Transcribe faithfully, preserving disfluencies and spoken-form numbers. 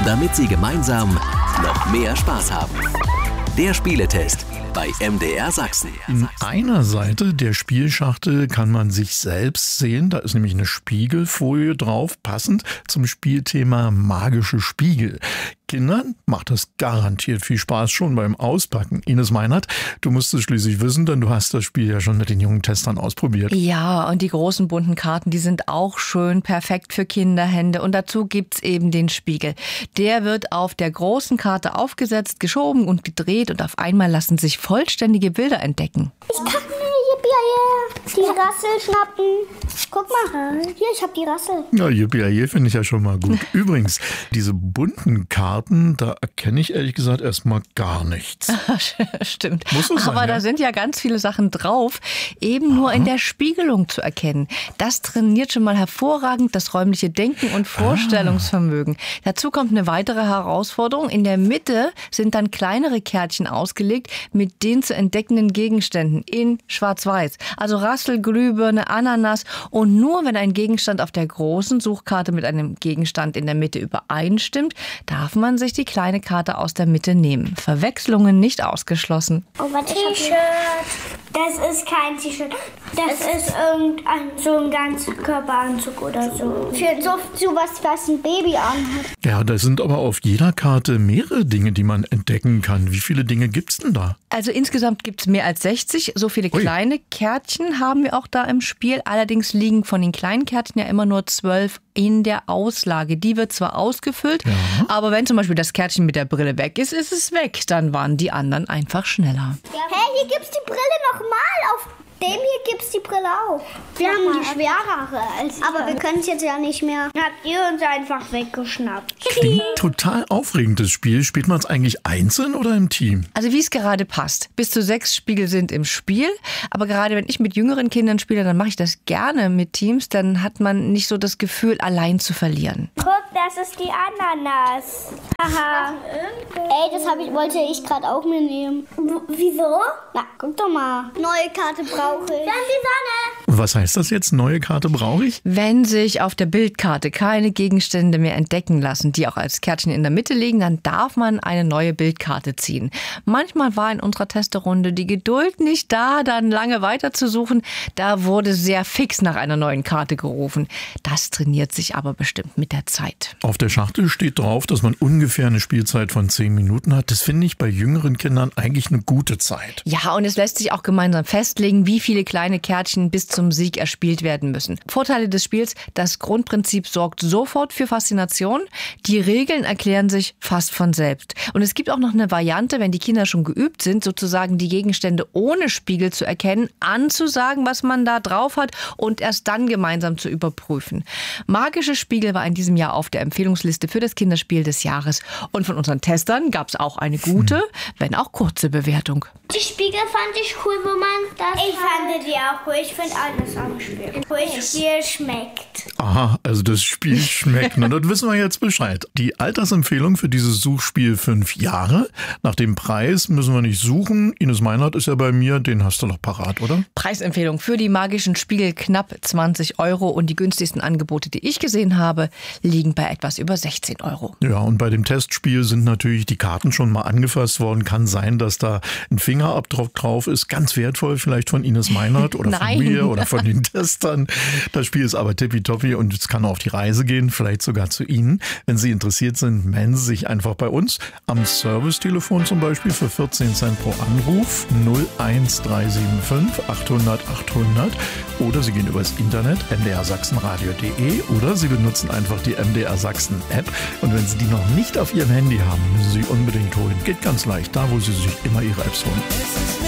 damit sie gemeinsam noch mehr Spaß haben. Der Spieletest bei M D R Sachsen. In einer Seite der Spielschachtel kann man sich selbst sehen. Da ist nämlich eine Spiegelfolie drauf, passend zum Spielthema magische Spiegel. Kindern macht das garantiert viel Spaß schon beim Auspacken. Ines Meinert, du musst es schließlich wissen, denn du hast das Spiel ja schon mit den jungen Testern ausprobiert. Ja, und die großen bunten Karten, die sind auch schön perfekt für Kinderhände. Und dazu gibt's eben den Spiegel. Der wird auf der großen Karte aufgesetzt, geschoben und gedreht und auf einmal lassen sich vollständige Bilder entdecken. Ich kann mir yippie, die Rassel schnappen. Guck mal, hier, ich hab die Rassel. Ja, yippie, finde ich ja schon mal gut. Übrigens, diese bunten Karten, da erkenne ich ehrlich gesagt erstmal gar nichts. Stimmt. Muss so sein, aber ja? Da sind ja ganz viele Sachen drauf, eben nur Aha. in der Spiegelung zu erkennen. Das trainiert schon mal hervorragend das räumliche Denken und Vorstellungsvermögen. Ah. Dazu kommt eine weitere Herausforderung. In der Mitte sind dann kleinere Kärtchen ausgelegt mit den zu entdeckenden Gegenständen in Schwarz-Weiß. Also Rassel, Glühbirne, Ananas. Und nur wenn ein Gegenstand auf der großen Suchkarte mit einem Gegenstand in der Mitte übereinstimmt, darf man sich die kleine Karte aus der Mitte nehmen. Verwechslungen nicht ausgeschlossen. Oh, was T-Shirt. Das ist kein T-Shirt. Das ist irgendein so ein Ganzkörperanzug oder so. Für so, so was, was ein Baby anhat. Ja, da sind aber auf jeder Karte mehrere Dinge, die man entdecken kann. Wie viele Dinge gibt's denn da? Also insgesamt gibt es mehr als sechzig. So viele Ui. kleine Kärtchen haben wir auch da im Spiel. Allerdings liegen von den kleinen Kärtchen ja immer nur zwölf in der Auslage. Die wird zwar ausgefüllt, ja. aber wenn zum Beispiel das Kärtchen mit der Brille weg ist, ist es weg. Dann waren die anderen einfach schneller. Hey, hier gibt's die Brille nochmal. Auf dem hier gibt's die Brille auch. Wir haben die schwerere als ich. Aber wir können es jetzt ja nicht mehr. Habt ihr uns einfach weggeschnappt. Klingt total aufregend, das Spiel. Spielt man es eigentlich einzeln oder im Team? Also wie es gerade passt. Bis zu sechs Spiegel sind im Spiel. Aber gerade wenn ich mit jüngeren Kindern spiele, dann mache ich das gerne mit Teams. Dann hat man nicht so das Gefühl, allein zu verlieren. Guck, das ist die Ananas. Haha. Ey, das hab ich, wollte ich gerade auch mir nehmen. W- wieso? Na, guck doch mal. Neue Karte brauche ich. Dann die Sonne. Was heißt das jetzt? Neue Karte brauche ich? Wenn sich auf der Bildkarte keine Gegenstände mehr entdecken lassen, die auch als Kärtchen in der Mitte liegen, dann darf man eine neue Bildkarte ziehen. Manchmal war in unserer Testerunde die Geduld nicht da, dann lange weiterzusuchen. Da wurde sehr fix nach einer neuen Karte gerufen. Das trainiert sich aber bestimmt mit der Zeit. Auf der Schachtel steht drauf, dass man ungefähr eine Spielzeit von zehn Minuten hat. Das finde ich bei jüngeren Kindern eigentlich eine gute Zeit. Ja, und es lässt sich auch gemeinsam festlegen, wie viele kleine Kärtchen bis zum Sieg erspielt werden müssen. Vorteile des Spiels: Das Grundprinzip sorgt sofort für Faszination. Die Regeln erklären sich fast von selbst. Und es gibt auch noch eine Variante, wenn die Kinder schon geübt sind, sozusagen die Gegenstände ohne Spiegel zu erkennen, anzusagen, was man da drauf hat und erst dann gemeinsam zu überprüfen. Magische Spiegel war in diesem Jahr auf der Empfehlungsliste für das Kinderspiel des Jahres. Und von unseren Testern gab es auch eine gute, wenn auch kurze Bewertung. Die Spiegel fand ich cool, wo man das... Ich fand die auch cool. Ich finde alles am Spiel. Wo das Spiel schmeckt. Aha, also das Spiel schmeckt. Na, das wissen wir jetzt Bescheid. Die Altersempfehlung für dieses Suchspiel fünf Jahre. Nach dem Preis müssen wir nicht suchen. Ines Meinert ist ja bei mir, den hast du noch parat, oder? Preisempfehlung für die magischen Spiegel knapp zwanzig Euro und die günstigsten Angebote, die ich gesehen habe, liegen bei etwas über sechzehn Euro. Ja, und bei dem Testspiel sind natürlich die Karten schon mal angefasst worden. Kann sein, dass da ein Fingerabdruck drauf ist. Ganz wertvoll vielleicht von Ines Meinert oder von mir oder von den Testern. Das Spiel ist aber tippitoppi und es kann auf die Reise gehen, vielleicht sogar zu Ihnen. Wenn Sie interessiert sind, melden Sie sich einfach bei uns am Servicetelefon zum Beispiel für vierzehn Cent pro Anruf null eins drei sieben fünf achthundert achthundert oder Sie gehen übers Internet m d r sachsenradio punkt de oder Sie benutzen einfach die M D R Sachsen App und wenn Sie die noch nicht auf Ihrem Handy haben, müssen Sie unbedingt holen. Geht ganz leicht, da wo Sie sich immer Ihre Apps holen.